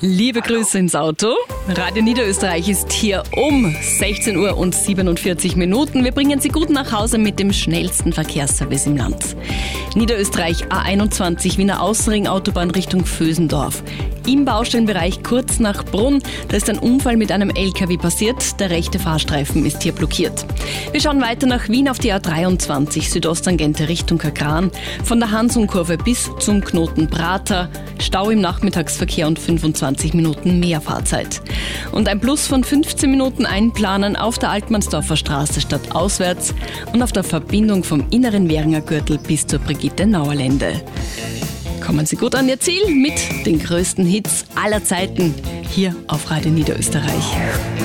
Liebe Grüße ins Auto. Radio Niederösterreich ist hier um 16 Uhr und 47 Minuten. Wir bringen Sie gut nach Hause mit dem schnellsten Verkehrsservice im Land. Niederösterreich A21 Wiener Außenring Autobahn Richtung Vösendorf. Im Baustellenbereich kurz nach Brunn, da ist ein Unfall mit einem LKW passiert. Der rechte Fahrstreifen ist hier blockiert. Wir schauen weiter nach Wien auf die A23 Südosttangente Richtung Kagran. Von der Hansung-Kurve bis zum Knoten Prater. Stau im Nachmittagsverkehr und 25 Minuten mehr Fahrzeit. Und ein Plus von 15 Minuten einplanen auf der Altmannsdorfer Straße stadtauswärts und auf der Verbindung vom inneren Währinger Gürtel bis zur Brigitte-Nauer-Lände. Kommen Sie gut an Ihr Ziel mit den größten Hits aller Zeiten hier auf Radio Niederösterreich.